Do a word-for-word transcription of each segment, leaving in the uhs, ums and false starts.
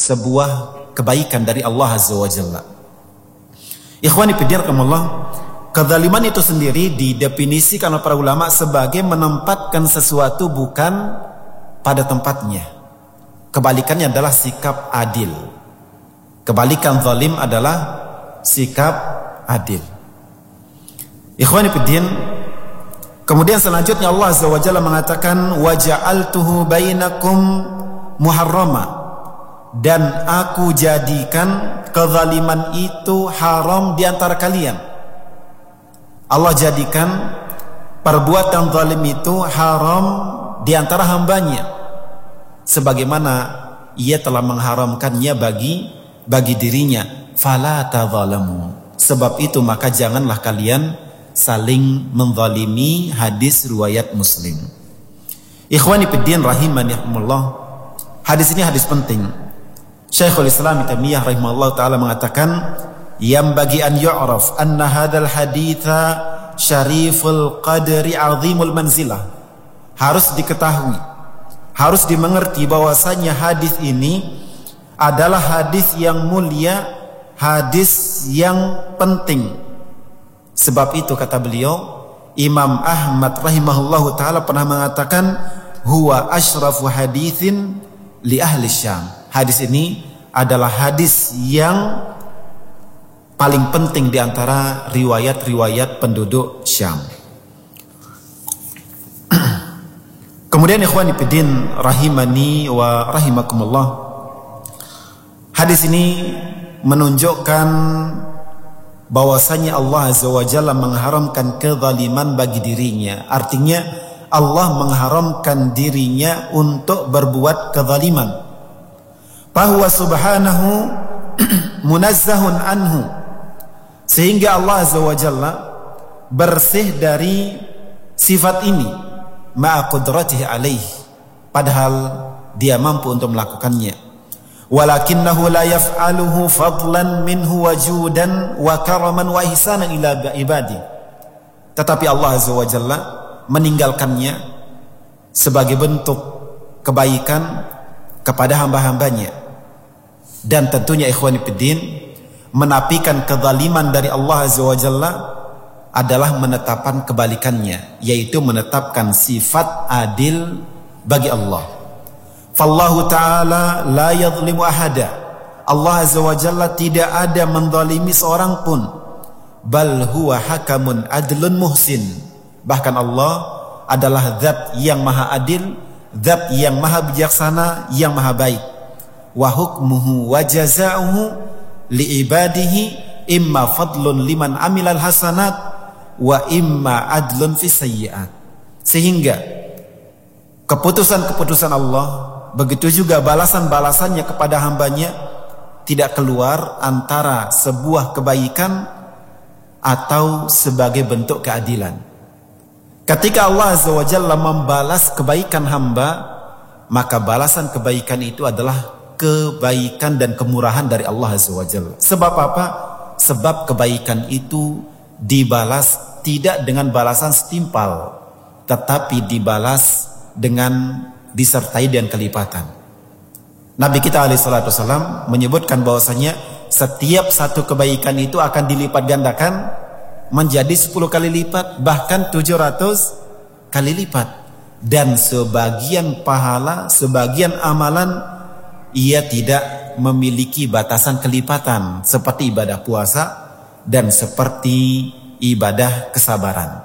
sebuah kebaikan dari Allah Azza wa Jalla. Ikhwani fillah rahimakumullah, kezaliman itu sendiri didefinisikan oleh para ulama sebagai menempatkan sesuatu bukan pada tempatnya. Kebalikannya adalah sikap adil. Kebalikan zalim adalah sikap adil. Ikhwani fillah, kemudian selanjutnya Allah Azza wa Jalla mengatakan wa ja'altuhu bainakum muharrama, dan aku jadikan kezaliman itu haram di antara kalian. Allah jadikan perbuatan zalim itu haram di antara hambanya, sebagaimana ia telah mengharamkannya bagi bagi dirinya. Fala tadzalamu, sebab itu maka janganlah kalian saling menzalimi. Hadis riwayat Muslim. Ikhwani fiddin rahimanillah, hadis ini hadis penting. Syekhul Islam Ibnu Taimiyah rahimahullah taala mengatakan, yang bagi an yu'raf anna hadzal haditsa syariful qadri azimul manzilah. Harus diketahui, harus dimengerti bahwasanya hadis ini adalah hadis yang mulia, hadis yang penting. Sebab itu kata beliau, Imam Ahmad rahimahullahu taala pernah mengatakan, huwa asyrafu haditsin li ahli Syam. Hadis ini adalah hadis yang paling penting di antara riwayat-riwayat penduduk Syam. Kemudian ikhwani fiddin rahimani wa rahimakumullah, hadis ini menunjukkan bahwasanya Allah Azza wa Jalla mengharamkan kezaliman bagi dirinya. Artinya Allah mengharamkan dirinya untuk berbuat kezaliman. Bahwa subhanahu munazzahun anhu, sehingga Allah Azza wa Jalla bersih dari sifat ini, ma'a qudratihi alaih, padahal dia mampu untuk melakukannya. Walakinnahu la yaf'aluhu fadlan minhu wajudan wa karaman wa ihsanan ila ibadi. Tetapi Allah Azza wa Jalla meninggalkannya sebagai bentuk kebaikan kepada hamba-hambanya. Dan tentunya ikhwani fiddin, menafikan kezaliman dari Allah Azza wa Jalla adalah menetapkan kebalikannya, yaitu menetapkan sifat adil bagi Allah. Fallahu ta'ala la yadhlimu ahada. Allah Azza wa Jalla tidak ada menzalimi seorang pun. Bal huwa hakamun adlun muhsin. Bahkan Allah adalah zat yang maha adil, zat yang maha bijaksana, yang maha baik. Wa hukmuhu wa jazaa'uhu li ibadihi imma fadlun liman amilal hasanat wa imma adlun fi sayyi'at. Sehingga keputusan-keputusan Allah, begitu juga balasan-balasannya kepada hambanya, tidak keluar antara sebuah kebaikan atau sebagai bentuk keadilan. Ketika Allah Azza wa Jalla membalas kebaikan hamba, maka balasan kebaikan itu adalah kebaikan dan kemurahan dari Allah Azza wa Jalla. Sebab apa? Sebab kebaikan itu dibalas tidak dengan balasan setimpal, tetapi dibalas dengan disertai dengan kelipatan. Nabi kita alaihi salatu wasallam menyebutkan bahwasanya setiap satu kebaikan itu akan dilipat gandakan menjadi sepuluh kali lipat, bahkan tujuh ratus kali lipat. Dan sebagian pahala, sebagian amalan ia tidak memiliki batasan kelipatan, seperti ibadah puasa dan seperti ibadah kesabaran.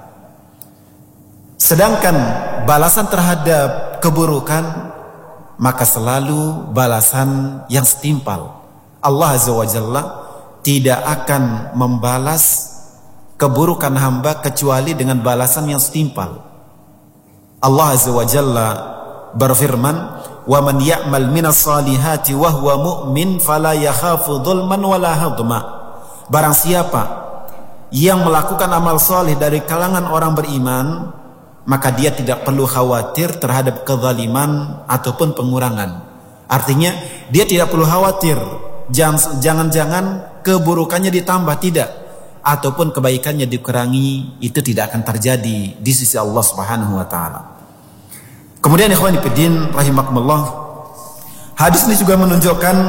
Sedangkan balasan terhadap keburukan, maka selalu balasan yang setimpal. Allah Azza wa Jalla tidak akan membalas keburukan hamba kecuali dengan balasan yang setimpal. Allah Azza wa Jalla berfirman, wa man ya'mal minas salihati wa huwa mu'min fala yakhafu dhulman wala hadma. Barang siapa yang melakukan amal soleh dari kalangan orang beriman, maka dia tidak perlu khawatir terhadap kezaliman ataupun pengurangan. Artinya dia tidak perlu khawatir jangan-jangan keburukannya ditambah, tidak, ataupun kebaikannya dikurangi, itu tidak akan terjadi di sisi Allah Subhanahu wa taala. Kemudian ikhwani fiddin rahimakumullah, hadis ini juga menunjukkan